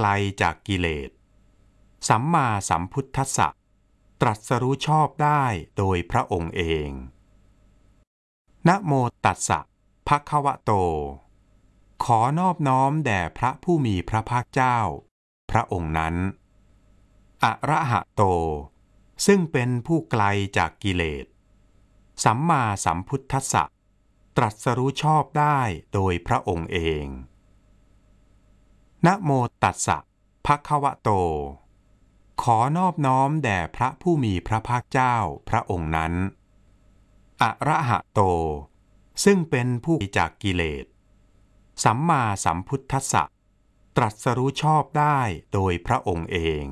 ลจากกิเลสสัมมาสัมพุทธัสสะตรัสรู้ชอบได้โดยพระองค์เองนะโมตัสสะภะคะวะโตขอนอบน้อมแด่พระผู้มีพระภาคเจ้าพระองค์นั้นอะระหะโตซึ่งเป็นผู้ไกลจากกิเลสสัมมาสัมพุทธัสสะตรัสรู้ชอบได้โดยพระองค์เองนะโมตัสสะภะคะวะโตขอนอบน้อมแด่พระผู้มีพระภาคเจ้าพระองค์นั้นอะระหะโตซึ่งเป็นผู้จากกิเลสสัมมาสัมพุทธัสสะตรัสรู้ชอบได้โดยพระองค์เอง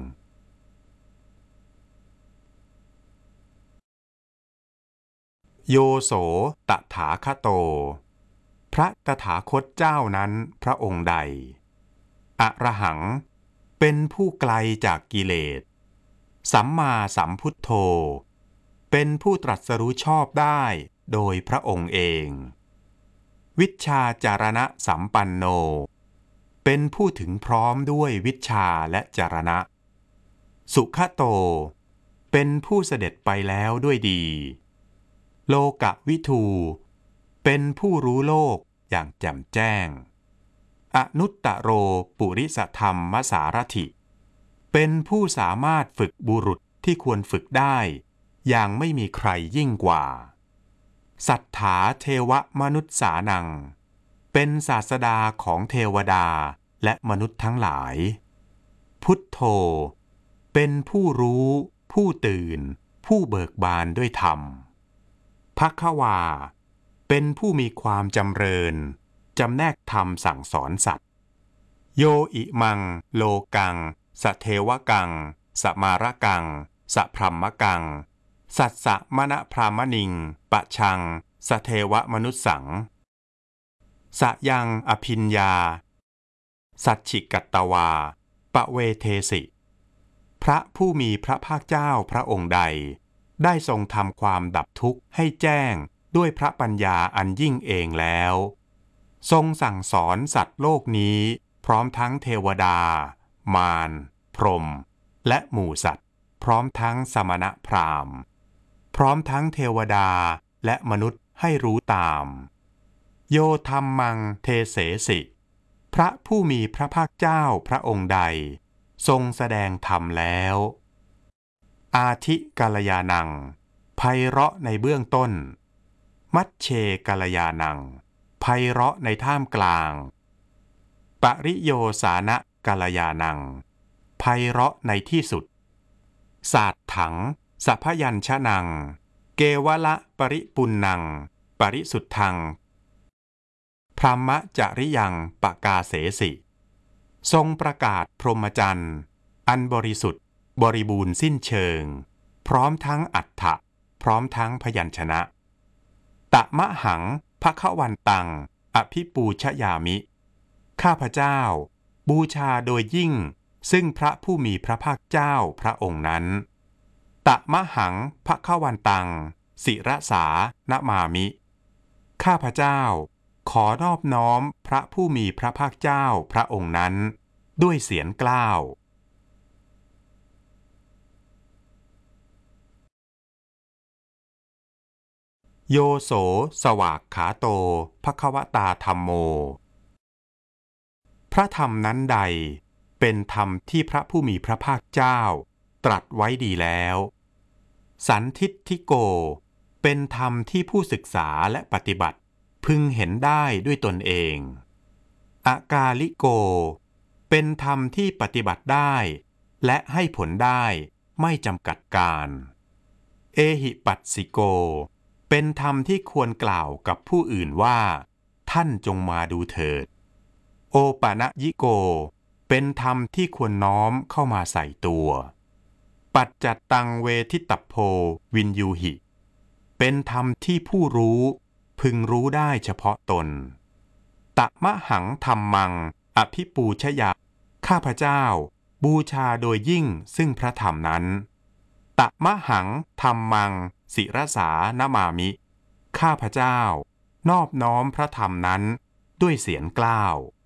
โยโสตถาคโตพระตถาคตเจ้านั้นพระองค์ใดอรหังเป็นผู้ไกลจากกิเลสสัมมาสัมพุทโธเป็นผู้ตรัสรู้ชอบได้โดยพระองค์เองวิชชาจารณะสัมปันโนเป็นผู้ถึงพร้อมด้วยวิชชาและจารณะสุขโตเป็นผู้เสด็จไปแล้วด้วยดีโลกวิทูเป็นผู้รู้โลกอย่างแจ่มแจ้งอนุตตโรปุริสธรรมสารถิเป็นผู้สามารถฝึกบุรุษที่ควรฝึกได้อย่างไม่มีใครยิ่งกว่าสัทธาเทวมนุษย์สานังเป็นศาสดาของเทวดาและมนุษย์ทั้งหลายพุทโธเป็นผู้รู้ผู้ตื่นผู้เบิกบานด้วยธรรมภควาเป็นผู้มีความจำเริญจำแนกธรรมสั่งสอนสัตว์โยอิมังโลกังสเทวกังสมารกังสพรหมกังสัสสะมณพรามณิงปะชังสเทวมนุสสังสยังอภิญญาสัจฉิกัตตวาปะเวเทสิพระผู้มีพระภาคเจ้าพระองค์ใดได้ทรงทำความดับทุกข์ให้แจ้งด้วยพระปัญญาอันยิ่งเองแล้วทรงสั่งสอนสัตว์โลกนี้พร้อมทั้งเทวดามารพรหมและหมู่สัตว์พร้อมทั้งสมณพราหมณ์พร้อมทั้งเทวดาและมนุษย์ให้รู้ตามโยธัมมังเทเสสิพระผู้มีพระภาคเจ้าพระองค์ใดทรงแสดงธรรมแล้วอาทิกัลยาณังไพเราะในเบื้องต้นมัชเชกัลยาณังไพเราะในท่ามกลางปริโยสานะกัลยาณังไพเราะในที่สุดศาสถังสัพยัญชนังเกวละปริปุณนังปริสุทธังพรหมจริยังปกาเสสิทรงประกาศพรหมจรรย์อันบริสุทธิ์บริบูรณ์สิ้นเชิงพร้อมทั้งอัฏฐะพร้อมทั้งพยัญชนะตะมะหังภควันตังอภิปูชยามิข้าพเจ้าบูชาโดยยิ่งซึ่งพระผู้มีพระภาคเจ้าพระองค์นั้นตะมะหังภควันตังศิรสานมามิข้าพเจ้าขอนอบน้อมพระผู้มีพระภาคเจ้าพระองค์นั้นด้วยเสียงกล้าวโยโสสวากขาโตภควตาธัมโมพระธรรมนั้นใดเป็นธรรมที่พระผู้มีพระภาคเจ้าตรัสไว้ดีแล้วสันทิฏฐิโกเป็นธรรมที่ผู้ศึกษาและปฏิบัติพึงเห็นได้ด้วยตนเองอากาลิโกเป็นธรรมที่ปฏิบัติได้และให้ผลได้ไม่จำกัดการเอหิปัสสิโกเป็นธรรมที่ควรกล่าวกับผู้อื่นว่าท่านจงมาดูเถิดโอปะนะยิโกเป็นธรรมที่ควรน้อมเข้ามาใส่ตัวปัจจัตตังเวทิตัพโพวินยูหิเป็นธรรมที่ผู้รู้พึงรู้ได้เฉพาะตนตะมะหังธัมมังอภิปูชยาข้าพเจ้าบูชาโดยยิ่งซึ่งพระธรรมนั้นตะมะหังธัมมังศิรสานมามิข้าพเจ้านอบน้อมพระธรรมนั้นด้วยเสียงกล้าว